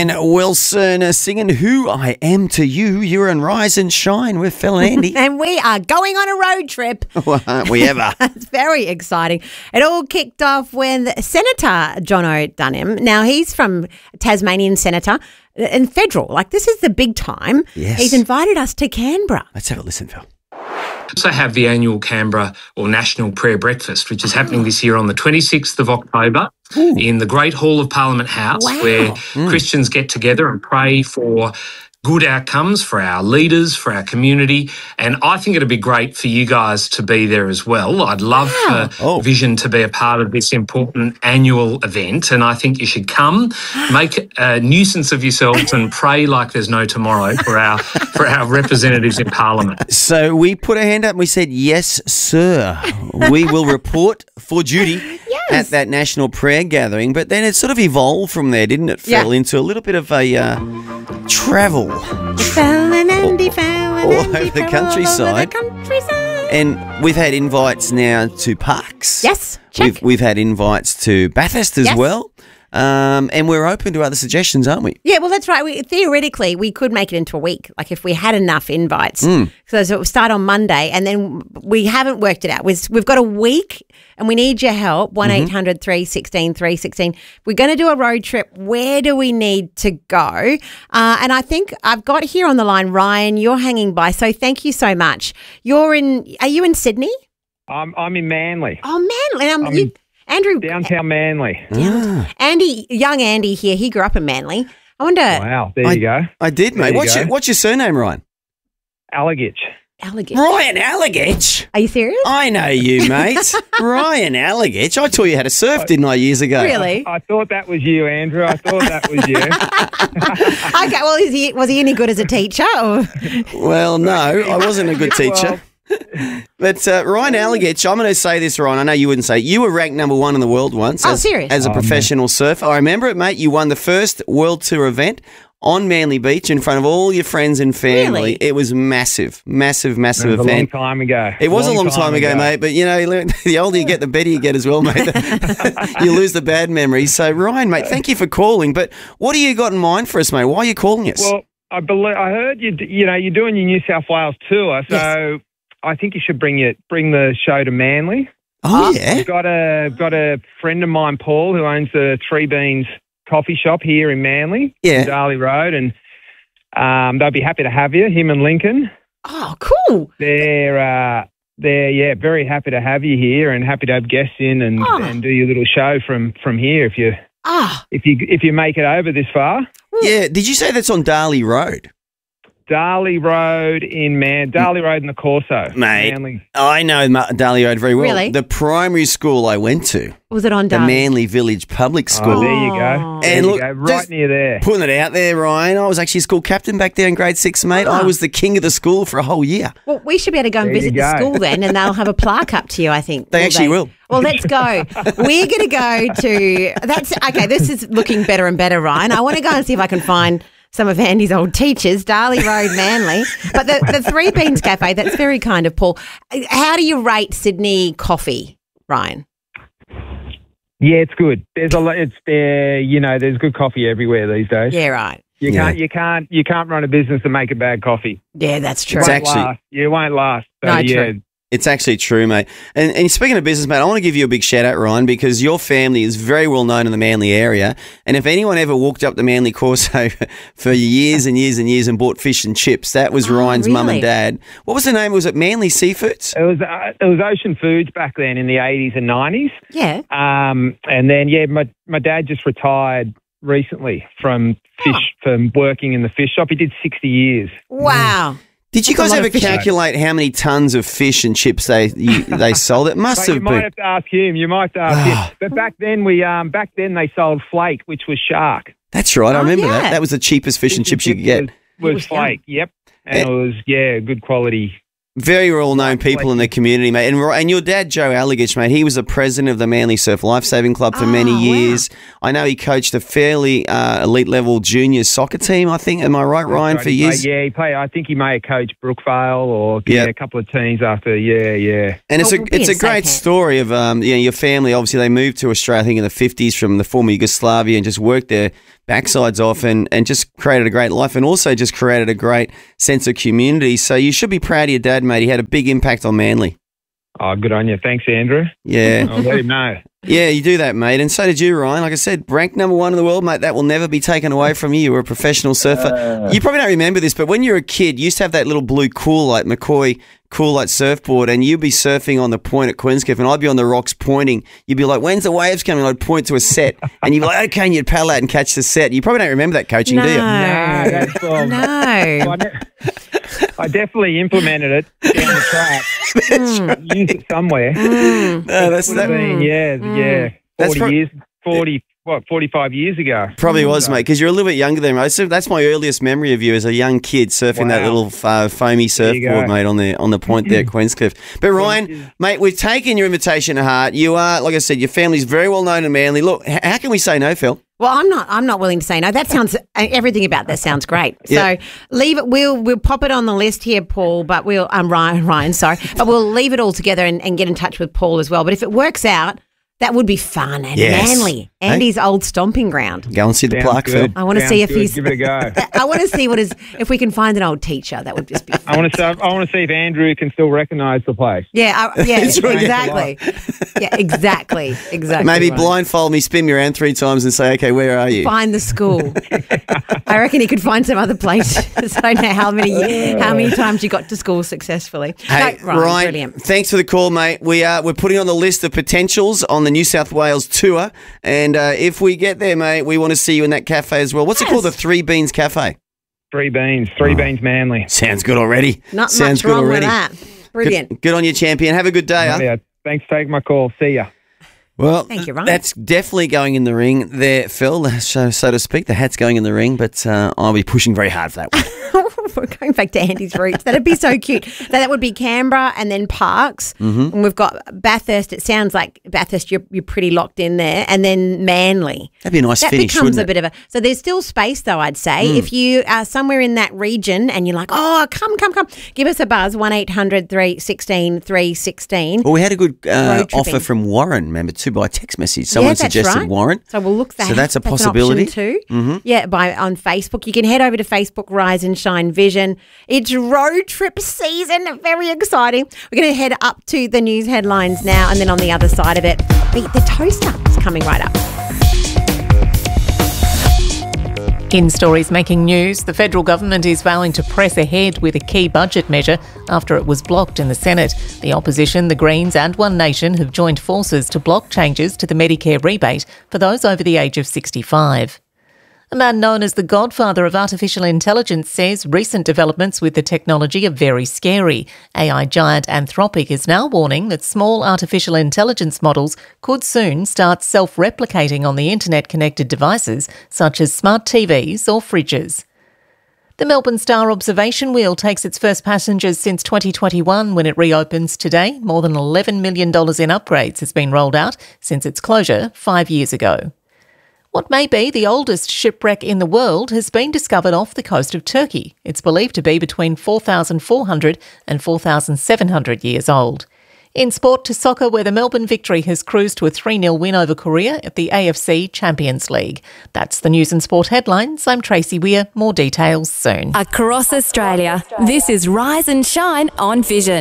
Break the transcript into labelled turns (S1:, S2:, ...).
S1: And Wilson singing Who I Am to You. You're on Rise and Shine with Phil and Andy.
S2: And we are going on a road trip.
S1: Well, aren't we ever?
S2: It's very exciting. It all kicked off when Senator Jono Dunham, now he's from Tasmanian Senator and federal, like this is the big time.
S1: Yes.
S2: He's invited us to Canberra.
S1: Let's have a listen, Phil.
S3: Also have the annual Canberra or National Prayer Breakfast, which is happening this year on the 26th of October in the Great Hall of Parliament House, where Christians get together and pray for good outcomes for our leaders, for our community. And I think it'd be great for you guys to be there as well. I'd love for Vision to be a part of this important annual event. And I think you should come, make a nuisance of yourselves and pray like there's no tomorrow for our representatives in Parliament.
S1: So we put our hand up and we said, yes, sir. We will report for duty at that national prayer gathering. But then it sort of evolved from there, didn't it, Phil, into a little bit of a travel. All over the countryside. And we've had invites now to parks.
S2: Yes, check.
S1: We've had invites to Bathurst as well. And we're open to other suggestions, aren't we?
S2: Yeah, well, that's right. Theoretically, we could make it into a week, like if we had enough invites. So it will start on Monday, and then we haven't worked it out. We've got a week, and we need your help, 1-800-316-316. We're going to do a road trip. Where do we need to go? And I think I've got here on the line, Ryan, you're hanging by, so thank you so much. Are you in Sydney?
S4: I'm in Manly.
S2: Oh, Manly. Andrew,
S4: downtown Manly.
S2: Andy, young Andy here. He grew up in Manly. I wonder.
S4: Wow, there you go.
S1: I did, mate. What's your surname, Ryan?
S4: Allagich.
S1: Ryan Allagich.
S2: Are you serious?
S1: I know you, mate. Ryan Allagich. I taught you how to surf, didn't I, years ago?
S2: Really?
S4: I thought that was you, Andrew. I thought that was you.
S2: Okay. Well, was he any good as a teacher? Or?
S1: Well, no, I wasn't a good teacher. But Ryan Allagich, I'm going to say this, Ryan. I know you wouldn't say it. You were ranked number 1 in the world once.
S2: Serious?
S1: As a professional surfer. I remember it, mate. You won the first World Tour event on Manly Beach in front of all your friends and family.
S2: Really?
S1: It was massive event.
S4: It was a long time ago.
S1: It was a long time ago, mate. But, you know, the older you get, the better you get as well, mate. You lose the bad memories. So, Ryan, mate, thank you for calling. But what do you got in mind for us, mate? Why are you calling us?
S4: Well, I heard you're doing your New South Wales tour, so...
S1: Yes.
S4: I think you should bring the show to Manly.
S1: Oh, yeah?
S4: I've got a friend of mine, Paul, who owns the Three Beans coffee shop here in Manly, in Darley Road, and they'll be happy to have you, him and Lincoln.
S2: Oh, cool.
S4: They're very happy to have you here and happy to have guests in and do your little show from here if you make it over this far.
S1: Yeah. Did you say that's on Darley Road?
S4: Darley Road in Darley Road in the Corso.
S1: Mate,
S4: Manly.
S1: I know Darley Road very well.
S2: Really?
S1: The primary school I went to.
S2: Was it on
S1: the
S2: Darley?
S1: Manly Village Public School.
S4: Oh, there you go.
S1: And look,
S4: right near there.
S1: Putting it out there, Ryan. I was actually school captain back there in grade 6, mate. I was the king of the school for a whole year.
S2: Well, we should be able to go and visit the school then, and they'll have a plaque up to you, I think.
S1: They actually will.
S2: Well, let's go. We're going to go to... This is looking better and better, Ryan. I want to go and see if I can find... some of Andy's old teachers, Darley Road, Manly. But the Three Beans Cafe, that's very kind of Paul. How do you rate Sydney coffee, Ryan?
S4: Yeah, it's good. There's there's good coffee everywhere these days.
S2: Yeah, right.
S4: You can't run a business and make a bad coffee.
S2: Yeah, that's true.
S4: You won't last. So,
S2: true.
S1: It's actually true, mate. And speaking of business, mate, I want to give you a big shout out, Ryan, because your family is very well known in the Manly area. And if anyone ever walked up the Manly Corso for years and years and years and bought fish and chips, that was Ryan's mum and dad. What was the name? Was it Manly Seafoods?
S4: It was Ocean Foods back then in the 80s and 90s.
S2: Yeah.
S4: And then, my dad just retired recently from working in the fish shop. He did 60 years.
S2: Wow.
S1: Did you guys ever calculate how many tons of fish and chips they sold? It must have been.
S4: You might have to ask him. But back then they sold flake, which was shark.
S1: That's right. I remember that. That was the cheapest fish and chips you could get.
S4: Was flake. Yep. And it was good quality.
S1: Very well-known people in the community, mate. And your dad, Joe Allagich, mate, he was the president of the Manly Surf Lifesaving Club for many years. Wow. I know he coached a fairly elite-level junior soccer team, I think. Am I right, Ryan, for years?
S4: He played. I think he may have coached Brookvale or a couple of teams after. Yeah.
S1: And it's a great story of your family. Obviously, they moved to Australia, I think, in the 50s from the former Yugoslavia and just worked there backsides off and just created a great life and also just created a great sense of community. So you should be proud of your dad, mate. He had a big impact on Manly.
S4: Oh, good on you. Thanks, Andrew.
S1: Yeah.
S4: I'll let him know.
S1: Yeah, you do that, mate. And so did you, Ryan. Like I said, ranked number 1 in the world, mate. That will never be taken away from you. You were a professional surfer. You probably don't remember this, but when you were a kid, you used to have that little blue Coolite, McCoy Coolite surfboard, and you'd be surfing on the point at Queenscliff, and I'd be on the rocks pointing. You'd be like, when's the waves coming? I'd point to a set, and you'd be like, okay, and you'd paddle out and catch the set. You probably don't remember that coaching, do you?
S4: No, that's
S2: No.
S4: I definitely implemented it down the track. Use it somewhere.
S1: No, that's
S4: Would have been, 45 years ago.
S1: Probably was, mate, because you're a little bit younger than me. So that's my earliest memory of you as a young kid surfing that little foamy surfboard, mate, on the point there at Queenscliff. But Ryan, mate, we've taken your invitation to heart. You are, like I said, your family's very well known in Manly. Look, how can we say no, Phil?
S2: Well, I'm not willing to say no. That sounds everything about that sounds great.
S1: Yeah.
S2: So leave it. We'll pop it on the list here, Paul. But Ryan, sorry. But we'll leave it all together and get in touch with Paul as well. But if it works out, that would be fun and Manly. Andy's old stomping ground.
S1: Go and see the plaque, Phil.
S2: I want to see if he's.
S4: Give it a go.
S2: I want to see if we can find an old teacher. That would just be fun.
S4: I want to see if Andrew can still recognise the place.
S2: Yeah, exactly. Yeah, exactly.
S1: Maybe
S2: right.
S1: blindfold me, spin me around 3 times and say, okay, where are you?
S2: Find the school. I reckon he could find some other place. I don't know how many times you got to school successfully.
S1: Hey,
S2: no,
S1: Ryan,
S2: brilliant.
S1: thanks for the call, mate. We're putting on the list of potentials on the New South Wales tour, and if we get there, mate, we want to see you in that cafe as well. What's it called? The Three Beans Cafe?
S4: Three Beans Manly.
S1: Sounds good already.
S2: Sounds much wrong with that. Brilliant.
S1: Good on you, champion. Have a good day.
S4: Yeah, thanks for taking my call. See ya.
S1: Well,
S2: thank you, Ryan.
S1: That's definitely going in the ring there, Phil, so to speak. The hat's going in the ring, but I'll be pushing very hard for that one.
S2: We're going back to Andy's roots. That'd be so cute. That would be Canberra and then Parkes. Mm-hmm. And we've got Bathurst. It sounds like Bathurst, you're pretty locked in there. And then Manly.
S1: That'd be a nice finish,
S2: becomes
S1: wouldn't
S2: a bit of a... So there's still space, though, I'd say. If you are somewhere in that region and you're like, oh, come. Give us a buzz, 1-800-316 316.
S1: Well, we had a good offer from Warren, remember, too, by text message. Someone suggested
S2: right.
S1: Warren.
S2: So we'll look that.
S1: So that's a possibility.
S2: That's an option too.
S1: Mm-hmm.
S2: Yeah, on Facebook. You can head over to Facebook Rise and Shine Vision. It's road trip season. Very exciting. We're going to head up to the news headlines now, and then on the other side of it, Beat the Toaster is coming right up.
S5: In stories making news, the federal government is vowing to press ahead with a key budget measure after it was blocked in the Senate. The opposition, the Greens and One Nation have joined forces to block changes to the Medicare rebate for those over the age of 65. A man known as the godfather of artificial intelligence says recent developments with the technology are very scary. AI giant Anthropic is now warning that small artificial intelligence models could soon start self-replicating on the internet-connected devices such as smart TVs or fridges. The Melbourne Star Observation Wheel takes its first passengers since 2021 when it reopens today. More than $11 million in upgrades has been rolled out since its closure 5 years ago. What may be the oldest shipwreck in the world has been discovered off the coast of Turkey. It's believed to be between 4,400 and 4,700 years old. In sport to soccer, where the Melbourne Victory has cruised to a 3-0 win over Korea at the AFC Champions League. That's the news and sport headlines. I'm Tracy Weir. More details soon.
S6: Across Australia, this is Rise and Shine on Vision.